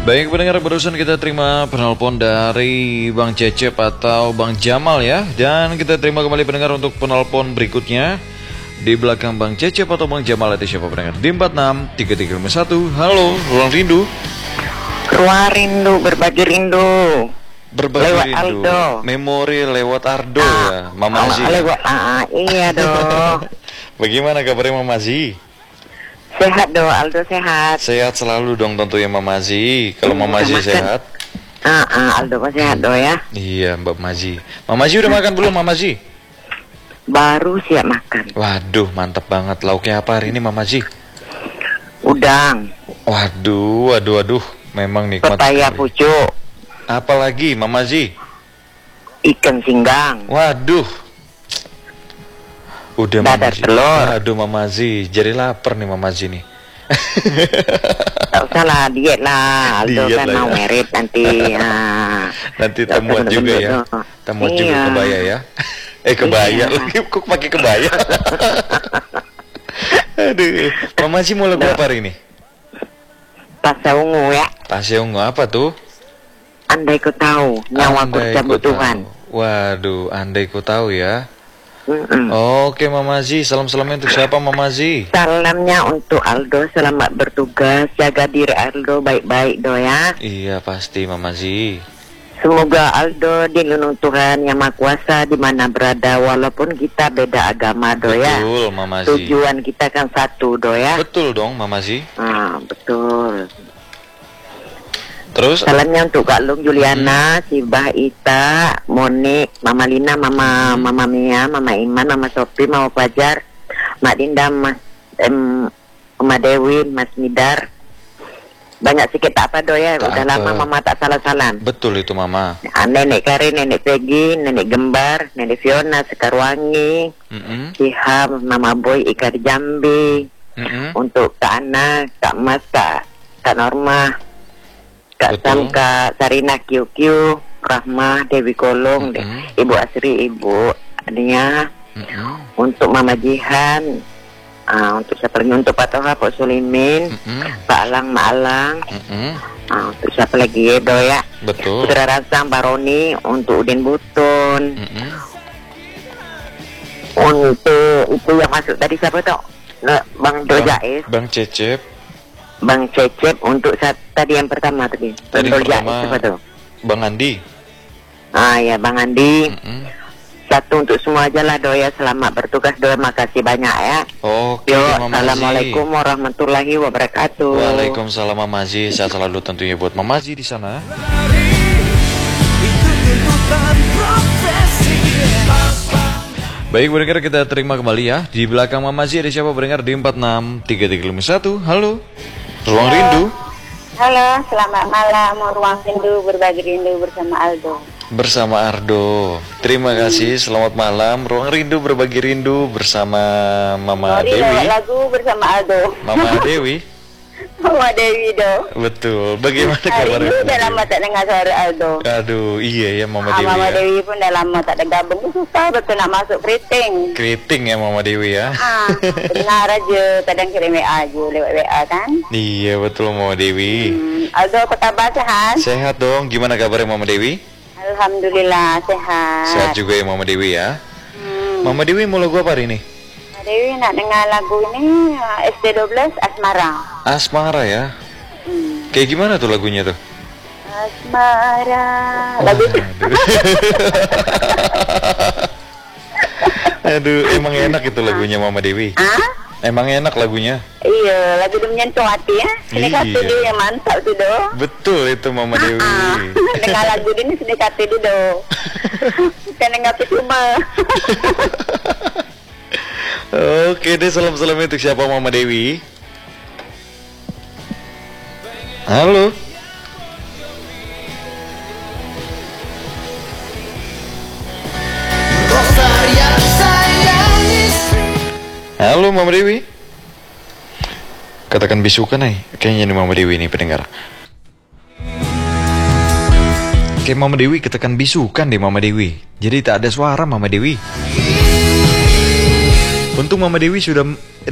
Baik pendengar, barusan kita terima penelpon dari Bang Cecep atau Bang Jamal ya. Dan kita terima kembali pendengar untuk penelpon berikutnya. Di belakang Bang Cecep atau Bang Jamal itu siapa pendengar? Di 463351. Halo, Ruang Rindu. Ruang Rindu, berbagi rindu. Berbagi lewat rindu. Aldo. Memori lewat Ardo ya, Mama Aziz. Iya dong. Bagaimana kabarnya Mama Aziz? Sehat dong, Aldo sehat. Sehat selalu dong tentunya Mama Aziz. Kalau Mama Aziz sehat. Aldo kok sehat dong ya. Iya Mbak Mazi. Mama Aziz udah makan belum Mama Aziz? Baru siap makan. Waduh mantap banget. Lauknya apa hari ini Mama Aziz? Udang. Waduh. Memang nikmat. Pepaya pucuk. Apalagi Mama Aziz? Ikan singgang. Waduh. Udah Mama Dadar Aziz. telur. Aduh Mama Aziz, jadi lapar nih Mama Aziz nih. Tak usah lah, diet lah. Aldo Diet kan lah mau ya. merit nanti. Nanti temuan juga ya. Temuan juga Iya. kebaya ya. Kebaya Iya. lagi, kok pakai kebaya? Aduh, Mama Aziz mau lagu apa hari ini? Pasca ungu ya. Pasca ungu apa tuh? Andai ku tahu, nyawaku Andai dicabut ku Tuhan. tahu. Waduh, andai ku tahu ya. Mm-mm. Oke Mama Aziz, salam-salamnya untuk siapa Mama Aziz? Salamnya untuk Aldo, selamat bertugas, jaga diri Aldo baik-baik do ya. Iya pasti Mama Aziz. Semoga Aldo dilindungi Tuhan Yang Maha Kuasa di mana berada, walaupun kita beda agama do ya. Betul Mama Aziz. Tujuan kita kan satu do ya. Betul dong Mama Aziz. Betul. Terus? Salamnya untuk Kak Lung, Juliana, Sibah, Ita, Monik, Mama Lina, Mama Mia, Mama Iman, Mama Sopi, Mama Fajar, Mak Dinda, Mama Dewi, Mas Midar. Banyak sikit tak apa do ya. Tak Udah apa. lama Mama tak salah-salah. Betul itu Mama. Nenek Karin, Nenek Peggy, Nenek Gembar, Nenek Fiona, Sekarwangi, Siham, Mama Boy, Ika di Jambi. Untuk Kak Ana, Kak Mas, Kak Norma, Kak Betul. Sam, Kak Sarina, QQ, Rahmah, Dewi Kolong, Ibu Asri, Ibu Ania, untuk Mama Jihan, untuk siapa lagi, untuk Pak Toha, Pak Sulimin, Pak Alang, Mak Alang, untuk siapa lagi ya do ya. Betul. Putra Rasang, Pak Roni, untuk Udin Butun, untuk itu yang masuk tadi siapa toh? Bang Dojais, Bang Cecep. Bang Cecep, untuk tadi yang pertama tadi. Tadi Bang yang Dojais pertama siapa tuh? Bang Andi. Ya Bang Andi. Satu untuk semua aja lah doya, selamat bertugas doya, makasih banyak ya. Oke Yo, Mama Aziz. assalamualaikum warahmatullahi wabarakatuh. Waalaikumsalam Mama Aziz. Sehat selalu tentunya buat Mama Aziz di sana. Baik pendengar, kita terima kembali ya. Di belakang Mama Aziz ada siapa pendengar? Di 463351. Halo. Ruang Rindu. Halo, selamat malam. Ruang Rindu, berbagi rindu bersama Aldo. Bersama Ardo. Terima kasih. Selamat malam. Ruang Rindu berbagi rindu bersama Mama Sorry, Dewi. lewat lagu bersama Aldo. Mama Dewi. Mama Dewi do. Betul. Bagaimana Hari kabarnya? ini udah lama tak dengar suara Aldo. Aduh, iya ya Mama Dewi. Mama Ya. Dewi pun dah lama tak ada gabung. Susah betul nak masuk keriting. Keriting ya Mama Dewi ya. Dengar aja, kadang kirim WA aja lewat WA kan. Iya betul Mama Dewi. Aldo, apa kabar, sehat? Sehat dong. Gimana kabarnya Mama Dewi? Alhamdulillah sehat. Sehat juga ya Mama Dewi ya. Mama Dewi mau lagu apa hari ini? Mama Dewi nak dengar lagu ini ST12 Asmara. Asmara ya. Kayak gimana tuh lagunya tuh? Asmara. Lagu itu. Aduh, emang enak itu lagunya Mama Dewi. Emang enak lagunya. Iya, lagu itu menyentuh hati ya. Sini kata dia yang mantap tu do. Betul itu Mama Dewi. Dengar lagu ini sini kata dia do. Bukan dengar cuma. Oke deh, salam-salam untuk siapa Mama Dewi? Halo. Halo Mama Dewi. Katakan bisukan kayaknya nih Mama Dewi nih pendengar. Kayak Mama Dewi katakan bisukan deh Mama Dewi. Jadi tak ada suara Mama Dewi. Untung Mama Dewi sudah